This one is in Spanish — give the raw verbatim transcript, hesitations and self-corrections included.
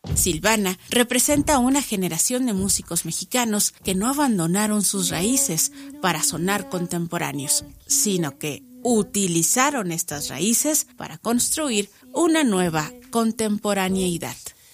Silvana representa a una generación de músicos mexicanos que no abandonaron sus raíces para sonar contemporáneos, sino que utilizaron estas raíces para construir una nueva contemporaneidad.